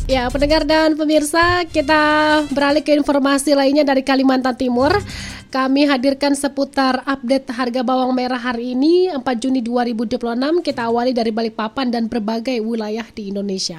Ya, pendengar dan pemirsa, kita beralih ke informasi lainnya dari Kalimantan Timur. Kami hadirkan seputar update harga bawang merah hari ini, 4 Juni 2026. Kita awali dari Balikpapan dan berbagai wilayah di Indonesia.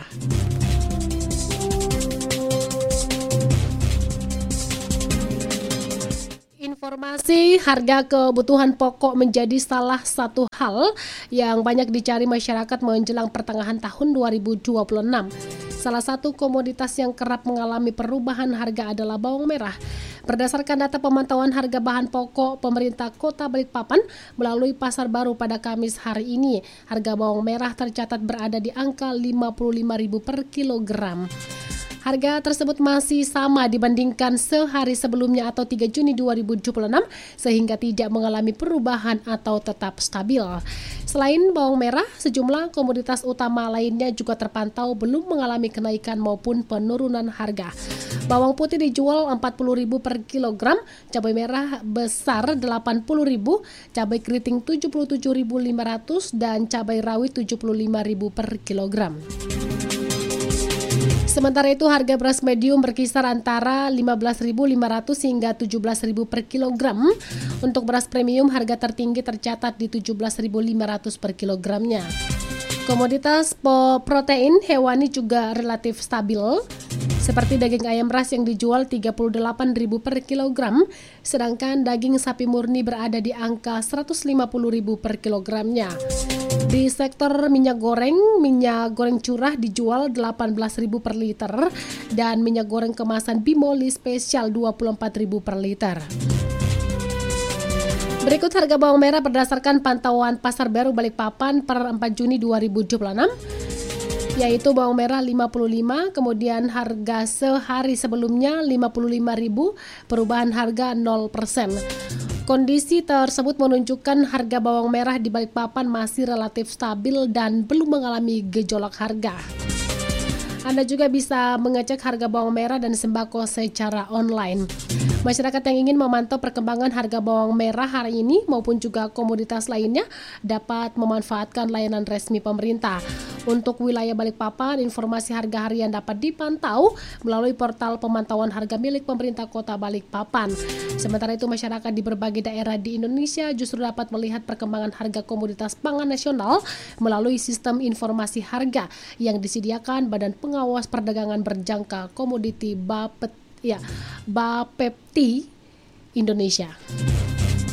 Informasi harga kebutuhan pokok menjadi salah satu hal yang banyak dicari masyarakat menjelang pertengahan tahun 2026. Salah satu komoditas yang kerap mengalami perubahan harga adalah bawang merah. Berdasarkan data pemantauan harga bahan pokok pemerintah Kota Balikpapan melalui pasar baru pada Kamis hari ini, harga bawang merah tercatat berada di angka Rp55.000 per kilogram. Harga tersebut masih sama dibandingkan sehari sebelumnya atau 3 Juni 2026 sehingga tidak mengalami perubahan atau tetap stabil. Selain bawang merah, sejumlah komoditas utama lainnya juga terpantau belum mengalami kenaikan maupun penurunan harga. Bawang putih dijual Rp40.000 per kilogram, cabai merah besar Rp80.000, cabai keriting Rp77.500 dan cabai rawit Rp75.000 per kilogram. Sementara itu harga beras medium berkisar antara Rp15.500 hingga Rp17.000 per kilogram. Untuk beras premium harga tertinggi tercatat di Rp17.500 per kilogramnya. Komoditas protein hewani juga relatif stabil. Seperti daging ayam ras yang dijual Rp38.000 per kilogram, sedangkan daging sapi murni berada di angka Rp150.000 per kilogramnya. Di sektor minyak goreng curah dijual Rp18.000 per liter dan minyak goreng kemasan Bimoli spesial Rp24.000 per liter. Berikut harga bawang merah berdasarkan pantauan Pasar Baru Balikpapan per 4 Juni 2026. Yaitu bawang merah Rp55, kemudian harga sehari sebelumnya Rp55.000, perubahan harga 0%. Kondisi tersebut menunjukkan harga bawang merah di Balikpapan masih relatif stabil dan belum mengalami gejolak harga. Anda juga bisa mengecek harga bawang merah dan sembako secara online. Masyarakat yang ingin memantau perkembangan harga bawang merah hari ini maupun juga komoditas lainnya dapat memanfaatkan layanan resmi pemerintah. Untuk wilayah Balikpapan, informasi harga harian dapat dipantau melalui portal pemantauan harga milik pemerintah Kota Balikpapan. Sementara itu, masyarakat di berbagai daerah di Indonesia justru dapat melihat perkembangan harga komoditas pangan nasional melalui sistem informasi harga yang disediakan Badan Pengawas Perdagangan Berjangka Komoditi Bapepti Indonesia.